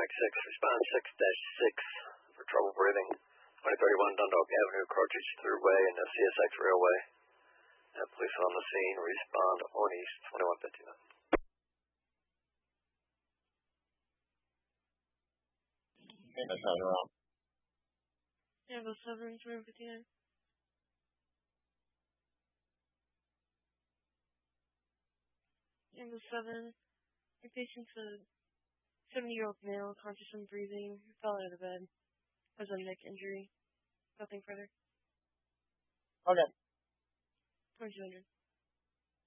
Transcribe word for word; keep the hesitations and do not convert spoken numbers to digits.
Paramedic six, respond six dash six for trouble breathing. twenty thirty-one Dundalk Avenue, Cartridge Thruway, and the C S X Railway. Uh, police on the scene, respond on East, twenty-one fifty-nine. Okay, that's how you're on. Tango seven, twenty-one fifty-nine. Tango seven, your patient's a seventy-year-old male, conscious and breathing, fell out of bed, has a neck injury. Nothing further. Okay. twenty-two hundred.